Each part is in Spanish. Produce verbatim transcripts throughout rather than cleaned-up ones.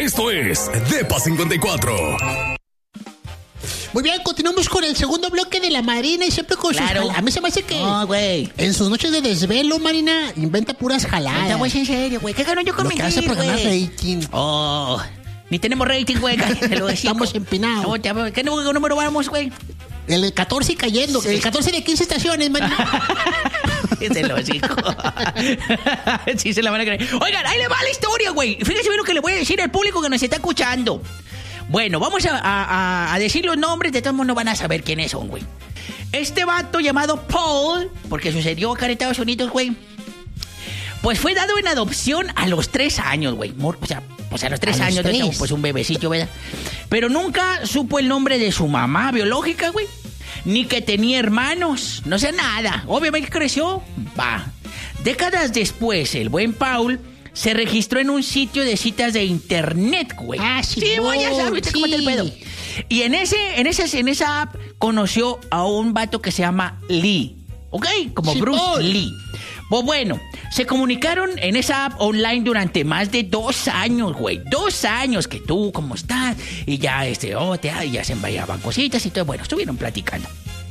Esto es Depa cincuenta y cuatro. Muy bien, continuamos con el segundo bloque de la Marina y siempre con claro. sus jaladas. A mí se me hace que... No, güey. En sus noches de desvelo, Marina, inventa puras jaladas. No, güey, en serio, güey. ¿Qué ganó yo con Lo mi que hace güey? programar rating. Oh, ni tenemos rating, güey. Te lo decimos. Estamos empinados. No, ya, ¿qué número vamos, güey? El catorce cayendo. Sí. El catorce de quince estaciones, Marina. Se lo dijo. Sí se la van a creer. Oigan, ahí le va la historia, güey. Fíjense bien lo que le voy a decir al público que nos está escuchando. Bueno, vamos a, a, a decir los nombres, de todos modos no van a saber quiénes son, güey. Este vato llamado Paul, porque sucedió acá en Estados Unidos, güey, pues fue dado en adopción a los tres años, güey. O sea, pues a los tres ¿A años, los tres? pues un bebecito, ¿verdad? Pero nunca supo el nombre de su mamá biológica, güey. Ni que tenía hermanos, no sé nada. Obviamente creció, va. Décadas después, el buen Paul se registró en un sitio de citas de internet, güey. Ah, sí, sí, güey, ya sabes sí. cómo está el pedo. Y en ese, en ese, en esa app conoció a un vato que se llama Lee, ¿ok? Como sí, Bruce Paul. Lee. Pues bueno, se comunicaron en esa app online durante más de dos años, güey. Dos años que tú, ¿cómo estás? Y ya, este, oh, te, y ya se enviaban cositas y todo. Bueno, estuvieron platicando.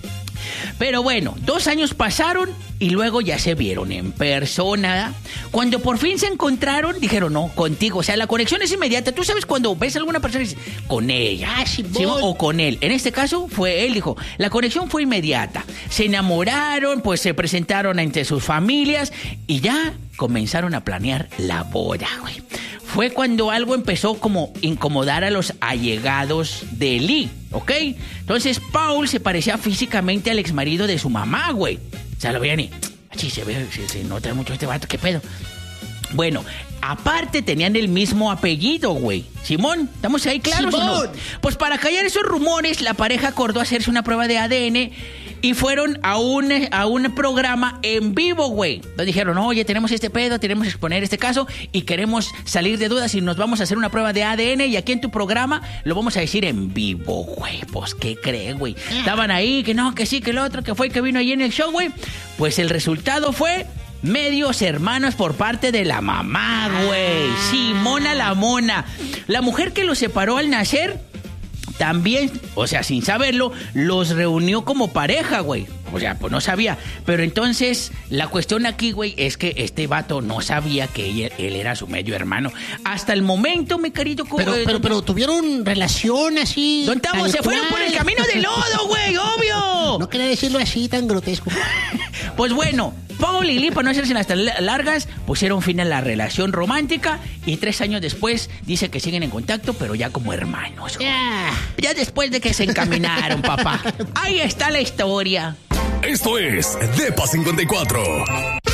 Pero bueno, dos años pasaron y luego ya se vieron en persona. Cuando por fin se encontraron, dijeron, no, contigo. O sea, la conexión es inmediata. Tú sabes cuando ves a alguna persona y dices, con ella, Ah, sí, ¿sí? voy. O con él. En este caso fue él, dijo. La conexión fue inmediata. Se enamoraron, pues se presentaron entre sus familias y ya comenzaron a planear la boda, güey. Fue cuando algo empezó como incomodar a los allegados de Lee, ¿ok? Entonces Paul se parecía físicamente al exmarido de su mamá, güey. O sea, lo veían y... Sí, se ve, se, se nota mucho este vato, ¿qué pedo? Bueno, aparte tenían el mismo apellido, güey. Simón, ¿estamos ahí claros Simón. o no? Pues para callar esos rumores, la pareja acordó hacerse una prueba de A D N y fueron a un, a un programa en vivo, güey. Entonces dijeron, oye, tenemos este pedo, tenemos que exponer este caso y queremos salir de dudas y nos vamos a hacer una prueba de A D N y aquí en tu programa lo vamos a decir en vivo, güey. Pues, ¿qué cree, güey? Estaban ahí, que no, que sí, que el otro, que fue que vino ahí en el show, güey. Pues el resultado fue... medios hermanos por parte de la mamá, güey. Simona la mona. La mujer que los separó al nacer también, o sea, sin saberlo, los reunió como pareja, güey. O sea, pues no sabía. Pero entonces, la cuestión aquí, güey, es que este vato no sabía que ella, él era su medio hermano. Hasta el momento, mi querido... Pero, eh, pero, pero tuvieron relación así. ¿Dónde estamos? tal Se fueron cual. por el camino del lodo, güey, obvio. No quería decirlo así tan grotesco. Pues bueno, Paul y Lee, para no hacerse las tan largas, pusieron fin a la relación romántica y tres años después dice que siguen en contacto, pero ya como hermanos. Ya. Ya después de que se encaminaron, papá. Ahí está la historia. Esto es Depa cincuenta y cuatro.